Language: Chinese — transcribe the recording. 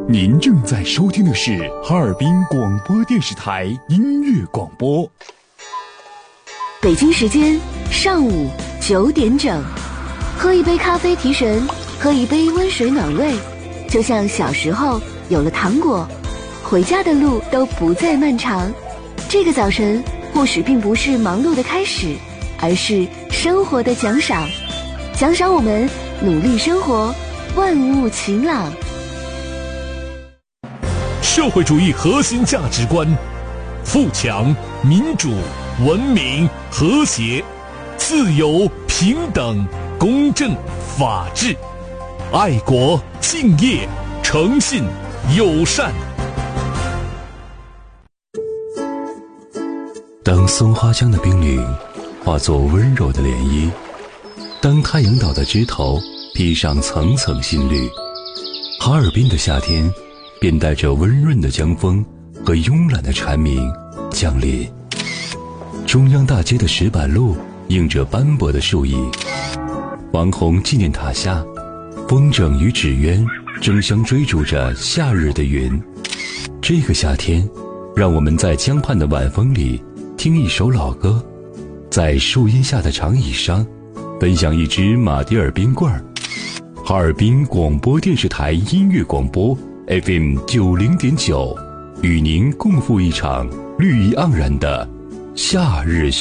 您正在收听的是哈尔滨广播电视台音乐广播。 北京时间上午9点整，喝一杯咖啡提神，喝一杯温水暖胃，就像小时候有了糖果，回家的路都不再漫长。这个早晨或许并不是忙碌的开始，而是生活的奖赏，奖赏我们努力生活，万物晴朗。 社会主义核心价值观：富强、民主、文明、和谐、自由、平等、公正、法治、爱国、敬业、诚信、友善。 当松花江的冰凌化作温柔的涟漪，当太阳岛的枝头披上层层新绿，哈尔滨的夏天便带着温润的江风和慵懒的蝉鸣降临。中央大街的石板路映着斑驳的树影，王洪纪念塔下，风筝与纸鸢争相追逐着夏日的云。这个夏天，让我们在江畔的晚风里听一首老歌，在树荫下的长椅上分享一支马迭尔冰棍儿。哈尔滨广播电视台音乐广播 FM 90.9，与您共赴一场绿意盎然的夏日